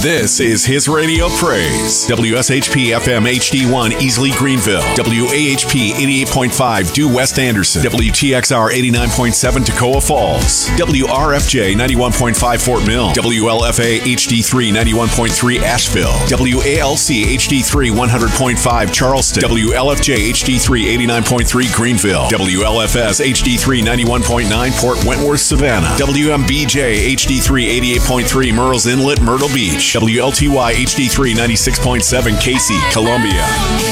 This is His Radio Praise. WSHP FM HD1 Easley Greenville. WAHP 88.5 Due West Anderson. WTXR 89.7 Toccoa Falls. WRFJ 91.5 Fort Mill. WLFA HD3 91.3 Asheville. WALC HD3 100.5 Charleston. WLFJ HD3 89.3 Greenville. WLFS HD3 91.9 Port Wentworth Savannah. WMBJ HD3 88.3 Murrells Inlet Myrtle Beach. WLTY HD3 96.7 Casey, Columbia.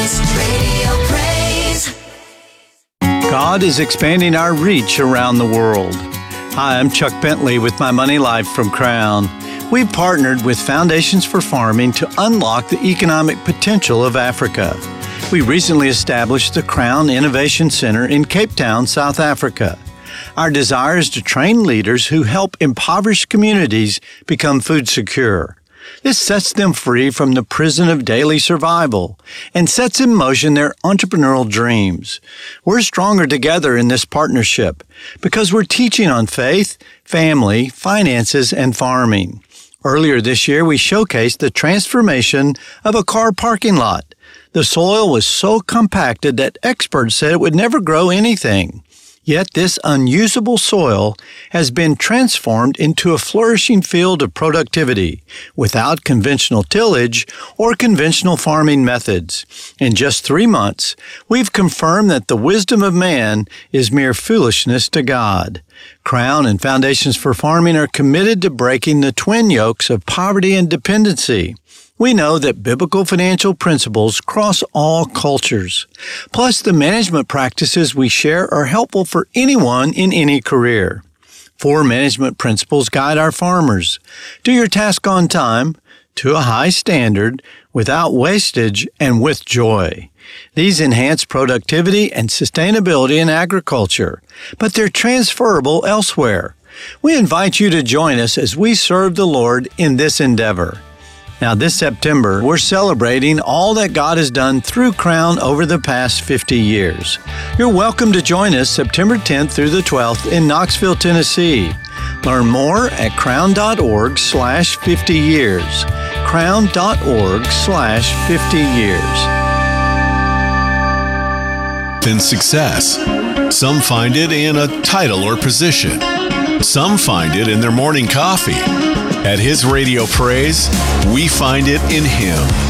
God is expanding our reach around the world. Hi, I'm Chuck Bentley with My Money Life from Crown. We've partnered with Foundations for Farming to unlock the economic potential of Africa. We recently established the Crown Innovation Center in Cape Town, South Africa. Our desire is to train leaders who help impoverished communities become food secure. This sets them free from the prison of daily survival and sets in motion their entrepreneurial dreams. We're stronger together in this partnership because we're teaching on faith, family, finances, and farming. Earlier this year, we showcased the transformation of a car parking lot. The soil was so compacted that experts said it would never grow anything. Yet this unusable soil has been transformed into a flourishing field of productivity without conventional tillage or conventional farming methods. In just 3 months, we've confirmed that the wisdom of man is mere foolishness to God. Crown and Foundations for Farming are committed to breaking the twin yokes of poverty and dependency. We know that biblical financial principles cross all cultures. Plus, the management practices we share are helpful for anyone in any career. 4 management principles guide our farmers. Do your task on time, to a high standard, without wastage, and with joy. These enhance productivity and sustainability in agriculture, but they're transferable elsewhere. We invite you to join us as we serve the Lord in this endeavor. Now, this September, we're celebrating all that God has done through Crown over the past 50 years. You're welcome to join us September 10th through the 12th in Knoxville, Tennessee. Learn more at crown.org/50 years. crown.org/50 years. In success, some find it in a title or position. Some find it in their morning coffee. At His Radio Praise, we find it in Him.